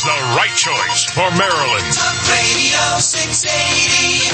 the right choice for Maryland. Talk Radio 680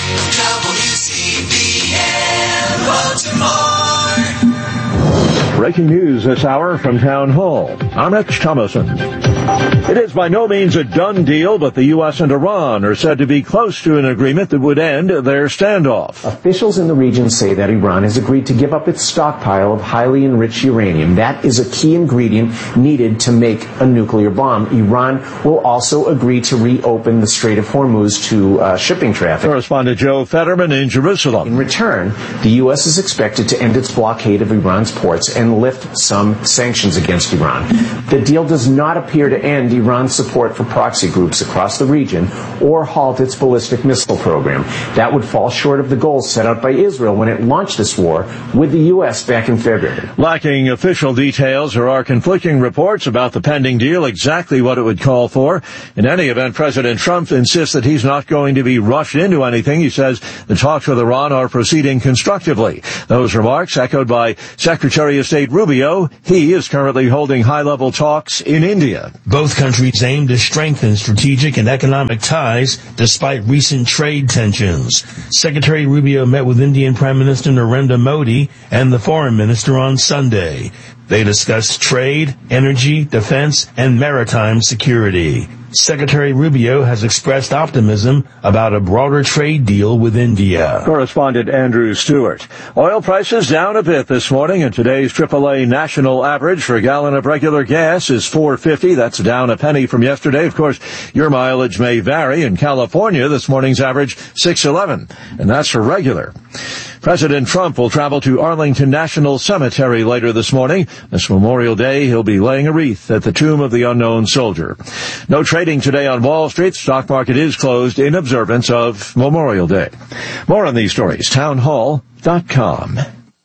WCBN Baltimore. Breaking news this hour from Town Hall. I'm Rich Thomason. It is by no means a done deal, but the U.S. and Iran are said to be close to an agreement that would end their standoff. Officials in the region say that Iran has agreed to give up its stockpile of highly enriched uranium. That is a key ingredient needed to make a nuclear bomb. Iran will also agree to reopen the Strait of Hormuz to shipping traffic. Correspondent Joe Fetterman in Jerusalem. In return, the U.S. is expected to end its blockade of Iran's ports and lift some sanctions against Iran. The deal does not appear to end Iran's support for proxy groups across the region or halt its ballistic missile program. That would fall short of the goals set out by Israel when it launched this war with the U.S. back in February. Lacking official details, there are conflicting reports about the pending deal, exactly what it would call for. In any event, President Trump insists that he's not going to be rushed into anything. He says the talks with Iran are proceeding constructively. Those remarks echoed by Secretary of State Rubio. He is currently holding high-level talks in India. Both countries aim to strengthen strategic and economic ties despite recent trade tensions. Secretary Rubio met with Indian Prime Minister Narendra Modi and the Foreign Minister on Sunday. They discussed trade, energy, defense, and maritime security. Secretary Rubio has expressed optimism about a broader trade deal with India. Correspondent Andrew Stewart. Oil prices down a bit this morning, and today's AAA national average for a gallon of regular gas is $4.50. That's down a penny from yesterday. Of course, your mileage may vary. In California, this morning's average $6.11, and that's for regular. President Trump will travel to Arlington National Cemetery later this morning. This Memorial Day, he'll be laying a wreath at the tomb of the unknown soldier. No trading today on Wall Street. Stock market is closed in observance of Memorial Day. More on these stories, townhall.com.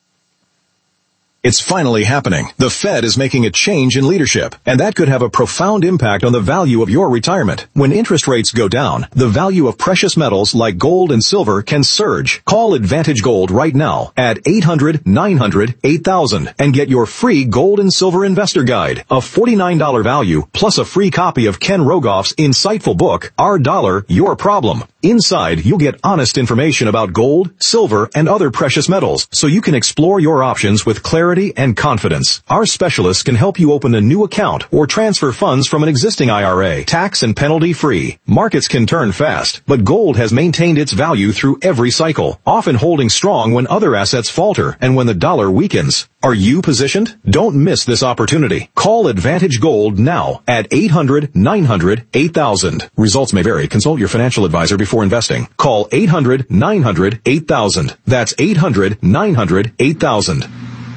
It's finally happening. The Fed is making a change in leadership, and that could have a profound impact on the value of your retirement. When interest rates go down, the value of precious metals like gold and silver can surge. Call Advantage Gold right now at 800-900-8000 and get your free gold and silver investor guide, a $49 value plus a free copy of Ken Rogoff's insightful book, Our Dollar, Your Problem. Inside, you'll get honest information about gold, silver, and other precious metals, so you can explore your options with clarity and confidence. Our specialists can help you open a new account or transfer funds from an existing IRA, tax and penalty free. Markets can turn fast, but gold has maintained its value through every cycle, often holding strong when other assets falter and when the dollar weakens. Are you positioned? Don't miss this opportunity. Call Advantage Gold now at 800-900-8000. Results may vary. Consult your financial advisor before investing. Call 800-900-8000. That's 800-900-8000.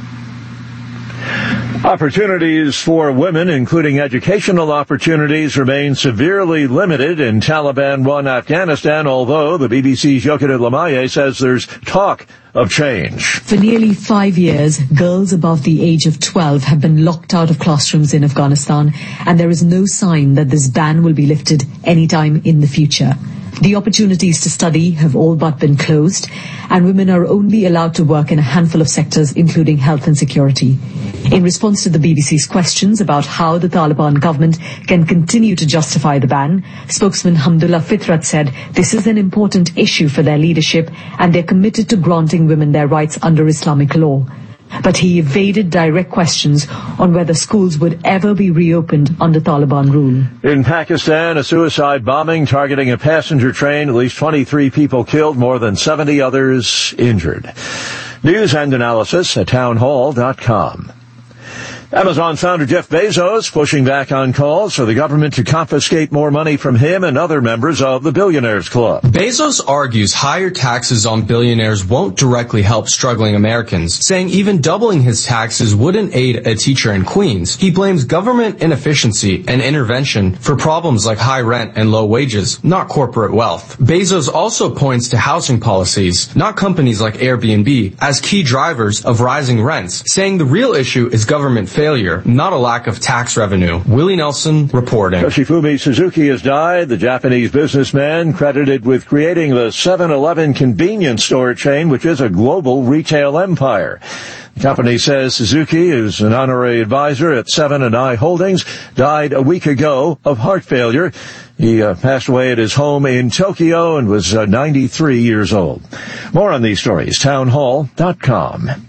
Opportunities for women, including educational opportunities, remain severely limited in Taliban-run Afghanistan, although the BBC's Yochid Lamaye says there's talk of change. For nearly 5 years, girls above the age of 12 have been locked out of classrooms in Afghanistan, and there is no sign that this ban will be lifted anytime in the future. The opportunities to study have all but been closed, and women are only allowed to work in a handful of sectors, including health and security. In response to the BBC's questions about how the Taliban government can continue to justify the ban, spokesman Hamdullah Fitrat said this is an important issue for their leadership, and they're committed to granting women their rights under Islamic law. But he evaded direct questions on whether schools would ever be reopened under Taliban rule. In Pakistan, a suicide bombing targeting a passenger train. At least 23 people killed, more than 70 others injured. News and analysis at townhall.com. Amazon founder Jeff Bezos pushing back on calls for the government to confiscate more money from him and other members of the Billionaires Club. Bezos argues higher taxes on billionaires won't directly help struggling Americans, saying even doubling his taxes wouldn't aid a teacher in Queens. He blames government inefficiency and intervention for problems like high rent and low wages, not corporate wealth. Bezos also points to housing policies, not companies like Airbnb, as key drivers of rising rents, saying the real issue is government failure, not a lack of tax revenue. Willie Nelson reporting. Yoshifumi Suzuki has died, the Japanese businessman credited with creating the 7-Eleven convenience store chain, which is a global retail empire. The company says Suzuki, who's an honorary advisor at Seven & I Holdings, died a week ago of heart failure. He passed away at his home in Tokyo and was 93 years old. More on these stories, townhall.com.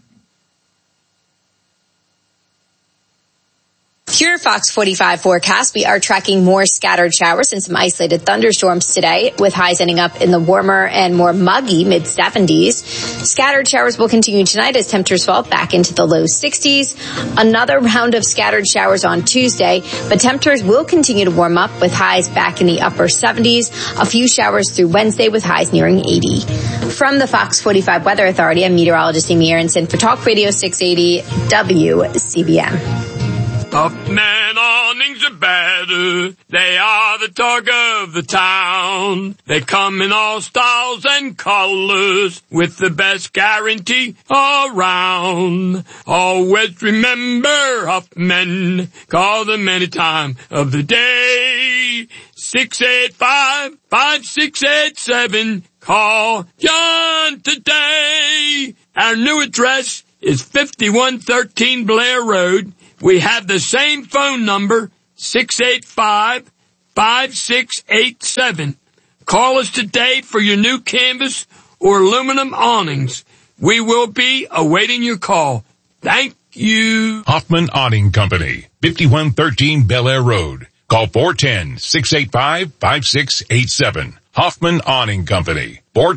Your Fox 45 forecast. We are tracking more scattered showers and some isolated thunderstorms today, with highs ending up in the warmer and more muggy mid-70s. Scattered showers will continue tonight as temperatures fall back into the low 60s. Another round of scattered showers on Tuesday, but temperatures will continue to warm up with highs back in the upper 70s. A few showers through Wednesday with highs nearing 80. From the Fox 45 Weather Authority, I'm meteorologist Amy Aronson for Talk Radio 680 WCBM. Huffman awnings are better. They are the talk of the town. They come in all styles and colors with the best guarantee around. Always remember Huffman. Call them any time of the day. 685-5687. Call John today. Our new address is 5113 Blair Road. We have the same phone number, 685-5687. Call us today for your new canvas or aluminum awnings. We will be awaiting your call. Thank you. Hoffman Awning Company, 5113 Bel Air Road. Call 410-685-5687. Hoffman Awning Company,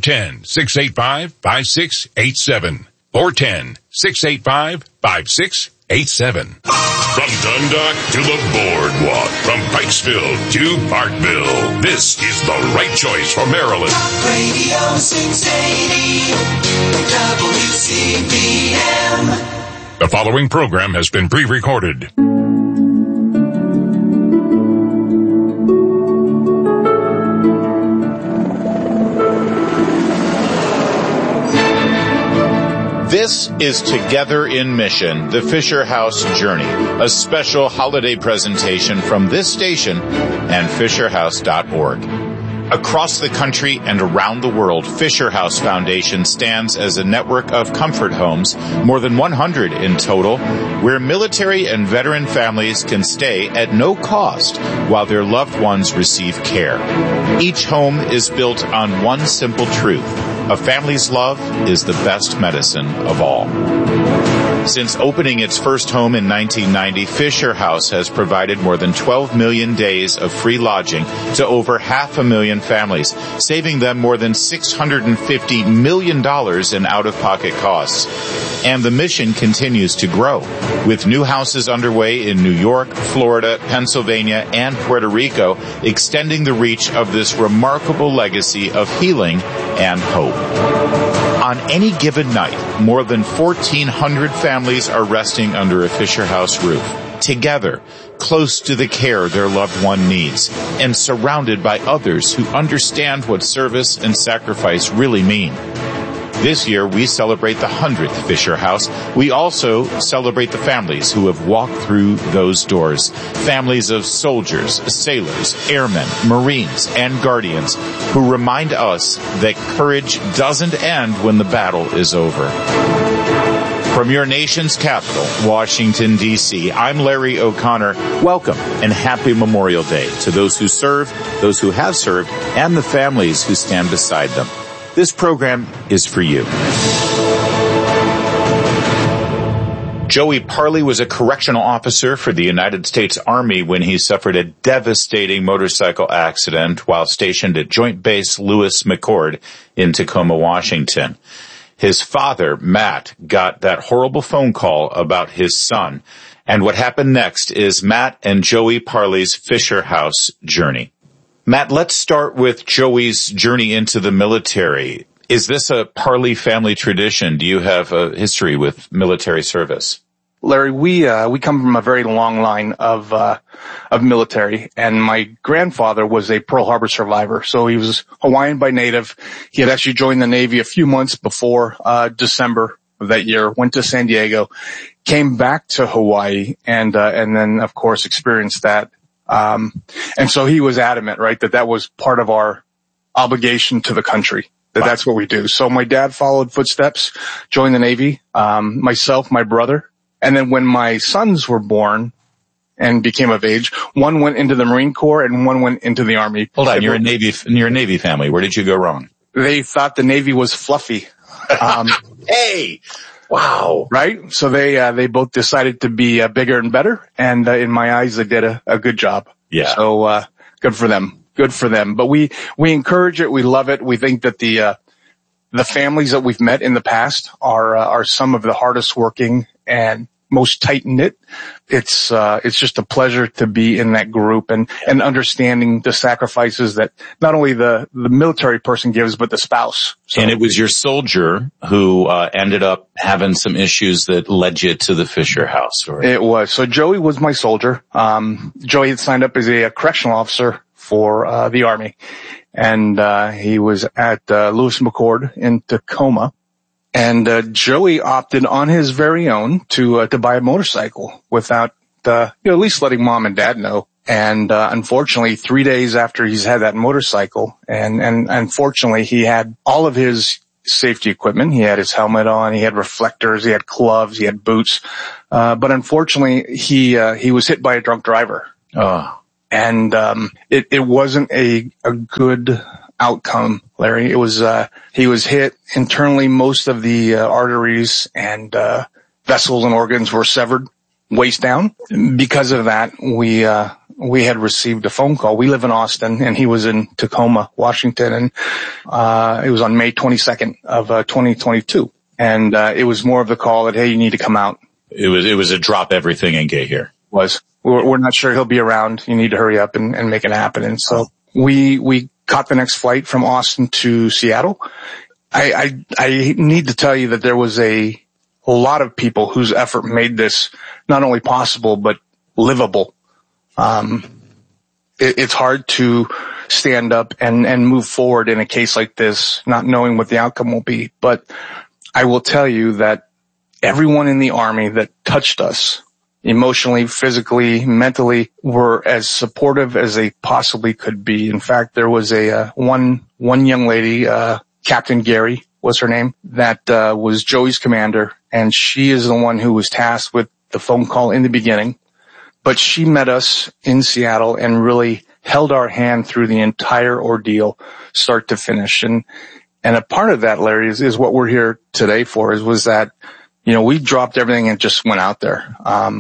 410-685-5687. 410-685-5687. 87. From Dundalk to the Boardwalk, from Pikesville to Parkville, this is the right choice for Maryland. Talk Radio 680 WCBM. The following program has been pre-recorded. This is Together in Mission, the Fisher House Journey, a special holiday presentation from this station and FisherHouse.org. Across the country and around the world, Fisher House Foundation stands as a network of comfort homes, more than 100 in total, where military and veteran families can stay at no cost while their loved ones receive care. Each home is built on one simple truth: a family's love is the best medicine of all. Since opening its first home in 1990, Fisher House has provided more than 12 million days of free lodging to over 500,000 families, saving them more than $650 million in out-of-pocket costs. And the mission continues to grow, with new houses underway in New York, Florida, Pennsylvania, and Puerto Rico, extending the reach of this remarkable legacy of healing and hope. On any given night, more than 1,400 families are resting under a Fisher House roof, together, close to the care their loved one needs, and surrounded by others who understand what service and sacrifice really mean. This year, we celebrate the 100th Fisher House. We also celebrate the families who have walked through those doors. Families of soldiers, sailors, airmen, Marines, and Guardians who remind us that courage doesn't end when the battle is over. From your nation's capital, Washington, D.C., I'm Larry O'Connor. Welcome and happy Memorial Day to those who serve, those who have served, and the families who stand beside them. This program is for you. Joey Parley was a correctional officer for the United States Army when he suffered a devastating motorcycle accident while stationed at Joint Base Lewis McChord in Tacoma, Washington. His father, Matt, got that horrible phone call about his son. And what happened next is Matt and Joey Parley's Fisher House journey. Matt, let's start with Joey's journey into the military. Is this a Parley family tradition? Do you have a history with military service? Larry, we come from a very long line of military, and my grandfather was a Pearl Harbor survivor. So he was Hawaiian by native. He had actually joined the Navy a few months before December of that year, went to San Diego, came back to Hawaii, and then of course experienced that. And so he was adamant, right, that was part of our obligation to the country. That's what we do. So my dad followed footsteps, joined the Navy, myself, my brother. And then when my sons were born and became of age, one went into the Marine Corps and one went into the Army. Hold on, you're a Navy family. Where did you go wrong? They thought the Navy was fluffy. Hey! Wow. Right? So they both decided to be bigger and better. And in my eyes, they did a good job. Yeah. So good for them. Good for them. But we encourage it. We love it. We think that the families that we've met in the past are some of the hardest working and most tight knit. It's just a pleasure to be in that group and understanding the sacrifices that not only the military person gives, but the spouse. So, and it was your soldier who ended up having some issues that led you to the Fisher House. Right? It was. So Joey was my soldier. Joey had signed up as a correctional officer for the Army, and he was at Lewis McChord in Tacoma. And Joey opted on his very own to buy a motorcycle without at least letting mom and dad know. And unfortunately, 3 days after he's had that motorcycle, and unfortunately he had all of his safety equipment. He had his helmet on, he had reflectors, he had gloves, he had boots. But unfortunately he was hit by a drunk driver. Oh. And it wasn't a good outcome, Larry. It was he was hit internally. Most of the arteries and vessels and organs were severed waist down. Because of that, we had received a phone call. We live in Austin and he was in Tacoma, Washington, and it was on May 22nd of 2022. And it was more of the call that, hey, you need to come out. It was a drop everything and get here. We're not sure he'll be around. You need to hurry up and make it happen. And so we caught the next flight from Austin to Seattle. I need to tell you that there was a lot of people whose effort made this not only possible, but livable. It's hard to stand up and move forward in a case like this, not knowing what the outcome will be. But I will tell you that everyone in the Army that touched us emotionally, physically, mentally, were as supportive as they possibly could be. In fact, there was one young lady, Captain Gary was her name, that was Joey's commander, and she is the one who was tasked with the phone call in the beginning. But she met us in Seattle and really held our hand through the entire ordeal, start to finish. And a part of that, Larry, is what we're here today for, was that, we dropped everything and just went out there.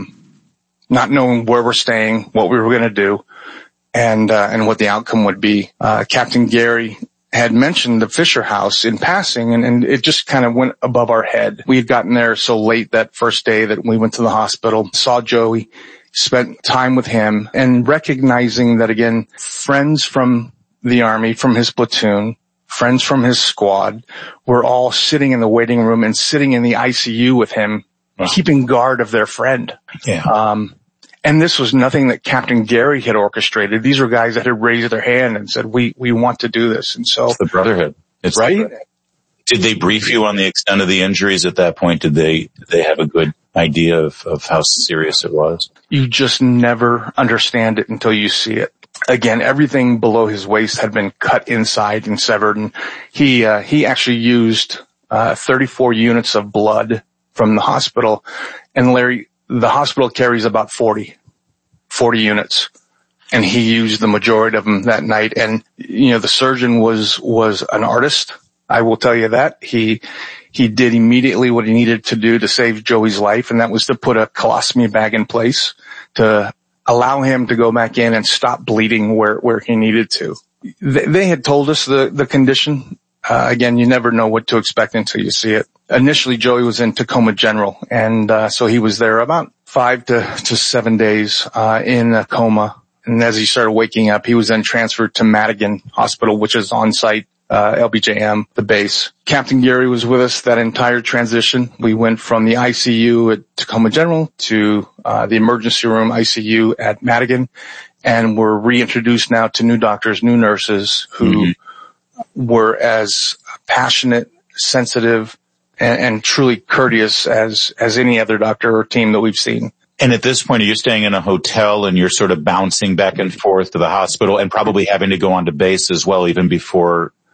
Not knowing where we're staying, what we were going to do, and what the outcome would be. Captain Gary had mentioned the Fisher House in passing, and it just kind of went above our head. We had gotten there so late that first day that we went to the hospital, saw Joey, spent time with him, and recognizing that, again, friends from the Army, from his platoon, friends from his squad, were all sitting in the waiting room and sitting in the ICU with him, keeping guard of their friend. Yeah. And this was nothing that Captain Gary had orchestrated. These were guys that had raised their hand and said, we want to do this. And so it's the brotherhood. It's right. Did they brief you on the extent of the injuries at that point? Did they have a good idea of how serious it was? You just never understand it until you see it. Again, everything below his waist had been cut inside and severed, and he actually used 34 units of blood from the hospital. And Larry, the hospital carries about 40 units, and he used the majority of them that night. And the surgeon was an artist. I will tell you that he did immediately what he needed to do to save Joey's life, and that was to put a colostomy bag in place to allow him to go back in and stop bleeding where he needed to. They had told us the condition. Again, you never know what to expect until you see it. Initially, Joey was in Tacoma General, and so he was there about 5 to 7 days in a coma. And as he started waking up, he was then transferred to Madigan Hospital, which is on site, LBJM, the base. Captain Gary was with us that entire transition. We went from the ICU at Tacoma General to the emergency room ICU at Madigan, and we're reintroduced now to new doctors, new nurses who were as passionate, sensitive, and truly courteous as any other doctor or team that we've seen. And at this point, are you staying in a hotel and you're sort of bouncing back and forth to the hospital and probably having to go on to base as well, even before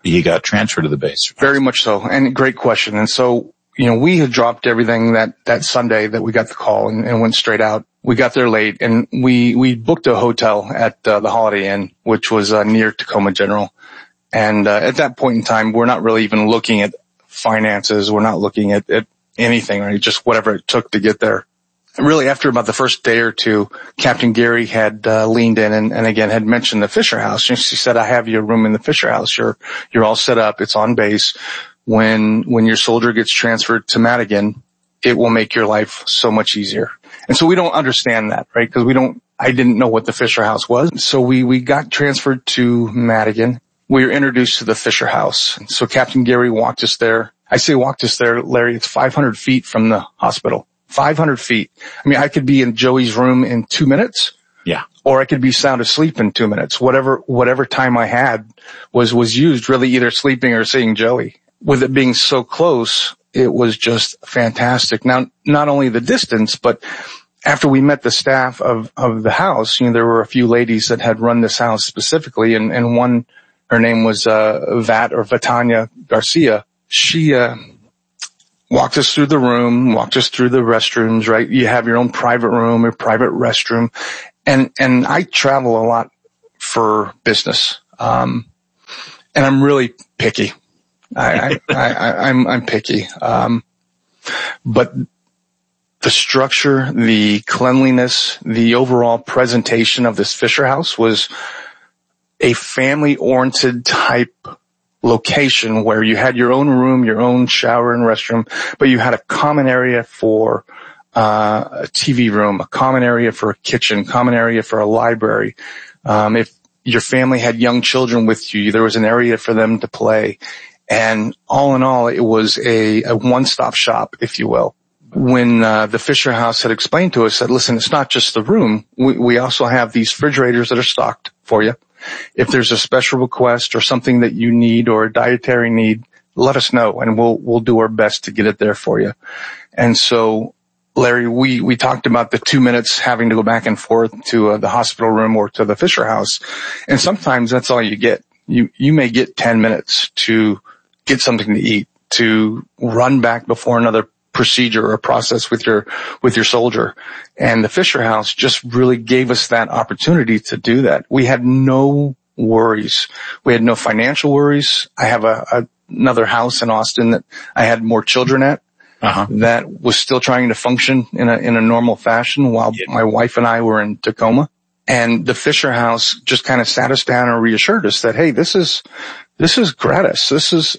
he got transferred to the base? Very much so. And great question. And so, we had dropped everything that Sunday that we got the call and went straight out. We got there late and we booked a hotel at the Holiday Inn, which was near Tacoma General. And at that point in time, we're not really even looking at finances. We're not looking at anything, right? Just whatever it took to get there. And really, after about the first day or two, Captain Gary had leaned in and again had mentioned the Fisher House. And she said, I have your room in the Fisher House. You're all set up. It's on base. When your soldier gets transferred to Madigan, it will make your life so much easier. And so we don't understand that, right? Because I didn't know what the Fisher House was. So we got transferred to Madigan. We were introduced to the Fisher House. So Captain Gary walked us there. I say walked us there, Larry, it's 500 feet from the hospital. 500 feet. I mean, I could be in Joey's room in 2 minutes. Yeah. Or I could be sound asleep in 2 minutes. Whatever time I had was used really either sleeping or seeing Joey. With it being so close, it was just fantastic. Now, not only the distance, but after we met the staff of the house, there were a few ladies that had run this house specifically, and one, her name was Vatanya Garcia. She walked us through the room, walked us through the restrooms, right? You have your own private room, your private restroom. And I travel a lot for business. And I'm really picky. I'm picky. But the structure, the cleanliness, the overall presentation of this Fisher House was a family-oriented type location where you had your own room, your own shower and restroom, but you had a common area for a TV room, a common area for a kitchen, common area for a library. If your family had young children with you, there was an area for them to play. And all in all, it was a one-stop shop, if you will. When the Fisher House had explained to us that, listen, it's not just the room. We also have these refrigerators that are stocked for you. If there's a special request or something that you need or a dietary need, let us know and we'll do our best to get it there for you. And so, Larry, we talked about the 2 minutes having to go back and forth to the hospital room or to the Fisher House. And sometimes that's all you get. You may get 10 minutes to get something to eat, to run back before another procedure or process with your soldier. And the Fisher House just really gave us that opportunity to do that. We had no worries. We had no financial worries. I have another house in Austin that I had more children at. That was still trying to function in a normal fashion while my wife and I were in Tacoma. And the Fisher House just kind of sat us down and reassured us that, hey, this is gratis. This is,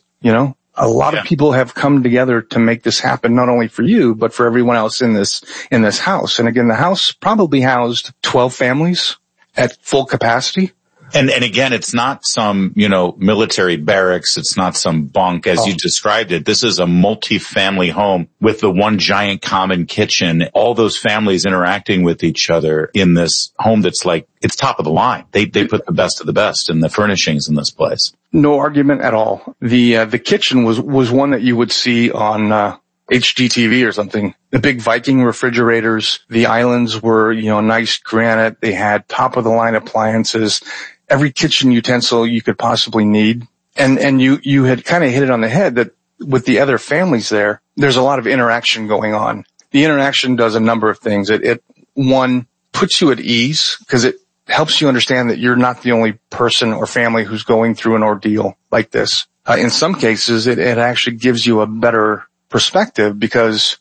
a lot of people have come together to make this happen, not only for you, but for everyone else in this house. And again, the house probably housed 12 families at full capacity. And again, it's not some, military barracks. It's not some bunk as you described it. This is a multi-family home with the one giant common kitchen, all those families interacting with each other in this home that's like, it's top of the line. They put the best of the best in the furnishings in this place. No argument at all. The kitchen was one that you would see on, HGTV or something. The big Viking refrigerators, the islands were, nice granite. They had top of the line appliances. Every kitchen utensil you could possibly need. And you had kind of hit it on the head that with the other families there's a lot of interaction going on. The interaction does a number of things. It one, puts you at ease because it helps you understand that you're not the only person or family who's going through an ordeal like this. In some cases, it actually gives you a better perspective because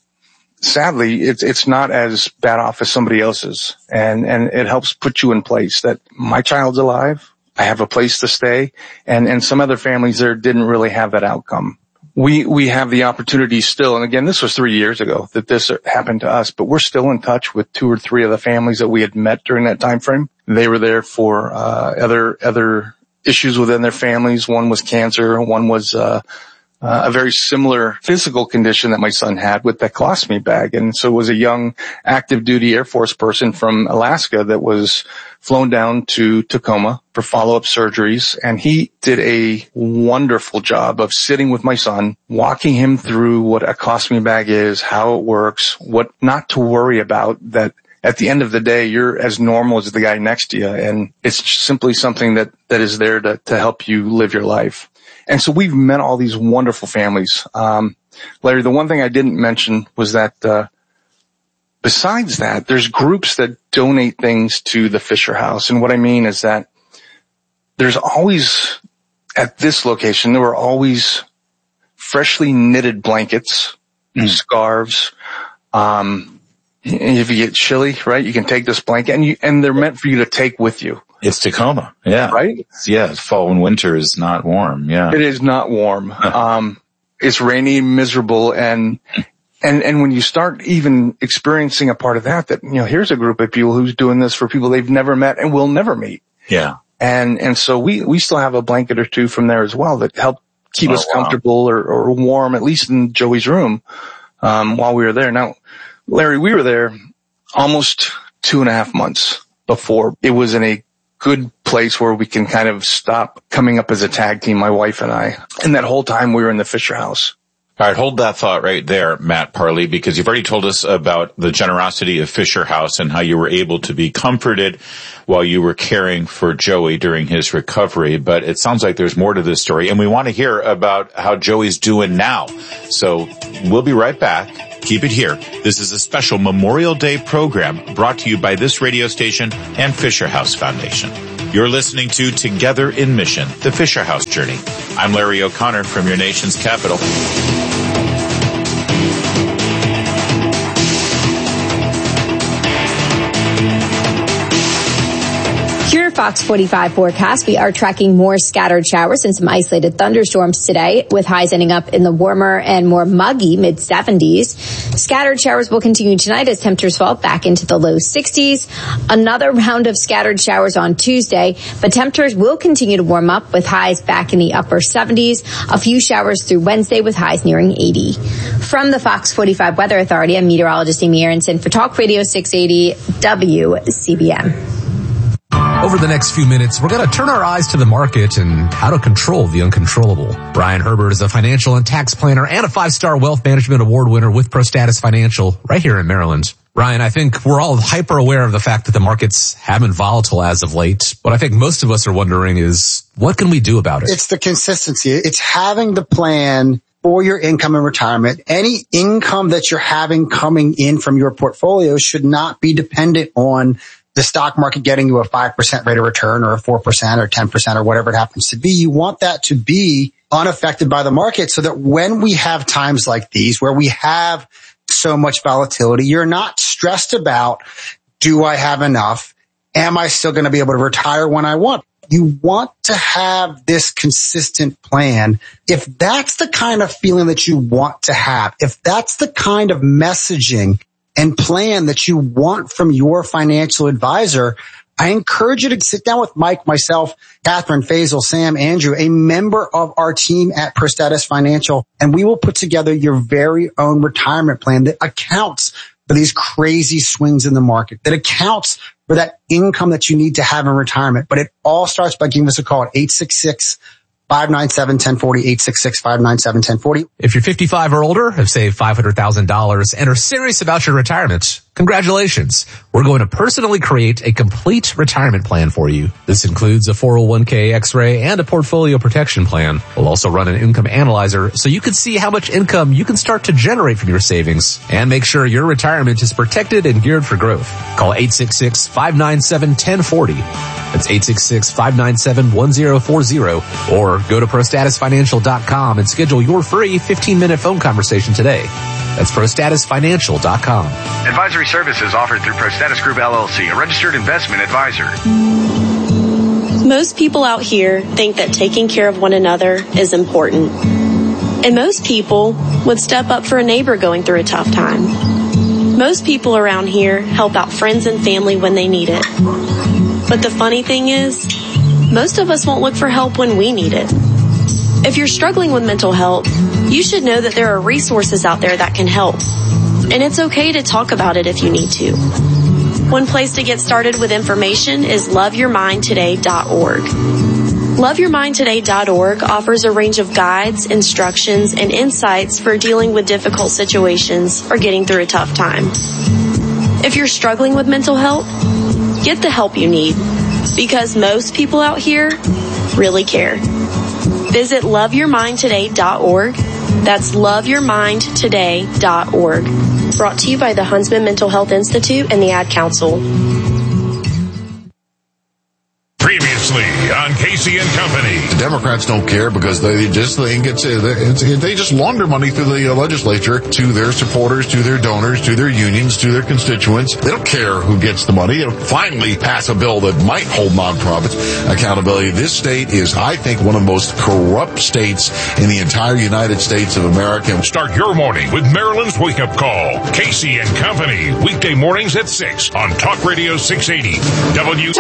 sadly, it's not as bad off as somebody else's. And it helps put you in place that my child's alive. I have a place to stay. And some other families there didn't really have that outcome. We have the opportunity still. And again, this was 3 years ago that this happened to us, but we're still in touch with 2 or 3 of the families that we had met during that time frame. They were there for, other issues within their families. One was cancer. One was, a very similar physical condition that my son had with that colostomy bag. And so it was a young active duty Air Force person from Alaska that was flown down to Tacoma for follow-up surgeries. And he did a wonderful job of sitting with my son, walking him through what a colostomy bag is, how it works, what not to worry about, that at the end of the day, you're as normal as the guy next to you. And it's simply something that is there to help you live your life. And so we've met all these wonderful families. Larry, the one thing I didn't mention was that, besides that, there's groups that donate things to the Fisher House. And what I mean is that there's always, at this location, there were always freshly knitted blankets, scarves. If you get chilly, right, you can take this blanket and they're meant for you to take with you. It's Tacoma. Yeah. Right? Yeah. Fall and winter is not warm. Yeah. It is not warm. It's rainy, miserable. And when you start even experiencing a part of that, here's a group of people who's doing this for people they've never met and will never meet. Yeah. And so we still have a blanket or two from there as well that help keep us comfortable or warm, at least in Joey's room, while we were there. Now, Larry, we were there almost 2.5 months before it was in a good place where we can kind of stop coming up as a tag team, my wife and I. And that whole time we were in the Fisher House. All right, hold that thought right there, Matt Parley, because you've already told us about the generosity of Fisher House and how you were able to be comforted while you were caring for Joey during his recovery. But it sounds like there's more to this story, and we want to hear about how Joey's doing now. So we'll be right back. Keep it here. This is a special Memorial Day program brought to you by this radio station and Fisher House Foundation. You're listening to Together in Mission, the Fisher House Journey. I'm Larry O'Connor from your nation's capital. Here at Fox 45 forecast, we are tracking more scattered showers and some isolated thunderstorms today, with highs ending up in the warmer and more muggy mid-70s. Scattered showers will continue tonight as temperatures fall back into the low 60s. Another round of scattered showers on Tuesday, but temperatures will continue to warm up with highs back in the upper 70s. A few showers through Wednesday with highs nearing 80. From the Fox 45 Weather Authority, I'm meteorologist Amy Aronson for Talk Radio 680 WCBM. Over the next few minutes, we're going to turn our eyes to the market and how to control the uncontrollable. Brian Herbert is a financial and tax planner and a 5-star wealth management award winner with ProStatus Financial right here in Maryland. Brian, I think we're all hyper aware of the fact that the markets have been volatile as of late. What I think most of us are wondering is, what can we do about it? It's the consistency. It's having the plan for your income and retirement. Any income that you're having coming in from your portfolio should not be dependent on the stock market getting you a 5% rate of return or a 4% or 10% or whatever it happens to be. You want that to be unaffected by the market so that when we have times like these where we have so much volatility, you're not stressed about, do I have enough? Am I still going to be able to retire when I want? You want to have this consistent plan. If that's the kind of feeling that you want to have, if that's the kind of messaging and plan that you want from your financial advisor, I encourage you to sit down with Mike, myself, Catherine, Faisal, Sam, Andrew, a member of our team at ProStatus Financial, and we will put together your very own retirement plan that accounts for these crazy swings in the market, that accounts for that income that you need to have in retirement. But it all starts by giving us a call at 866-597-1040, 866-597-1040. If you're 55 or older, have saved $500,000 and are serious about your retirement, congratulations. We're going to personally create a complete retirement plan for you. This includes a 401k, X-ray, and a portfolio protection plan. We'll also run an income analyzer so you can see how much income you can start to generate from your savings and make sure your retirement is protected and geared for growth. Call 866-597-1040. That's 866-597-1040, or go to ProStatusFinancial.com and schedule your free 15-minute phone conversation today. That's ProStatusFinancial.com. Advisory services offered through ProStatus Group LLC, a registered investment advisor. Most people out here think that taking care of one another is important. And most people would step up for a neighbor going through a tough time. Most people around here help out friends and family when they need it. But the funny thing is, most of us won't look for help when we need it. If you're struggling with mental health, you should know that there are resources out there that can help. And it's okay to talk about it if you need to. One place to get started with information is loveyourmindtoday.org. Loveyourmindtoday.org offers a range of guides, instructions, and insights for dealing with difficult situations or getting through a tough time. If you're struggling with mental health, get the help you need, because most people out here really care. Visit loveyourmindtoday.org. That's loveyourmindtoday.org. Brought to you by the Huntsman Mental Health Institute and the Ad Council. Previously on Casey and Company. The Democrats don't care because they just think they just launder money through the legislature to their supporters, to their donors, to their unions, to their constituents. They don't care who gets the money. They'll finally pass a bill that might hold nonprofits accountability. This state is, I think, one of the most corrupt states in the entire United States of America. Start your morning with Maryland's Wake Up Call. Casey and Company. Weekday mornings at 6 on Talk Radio 680.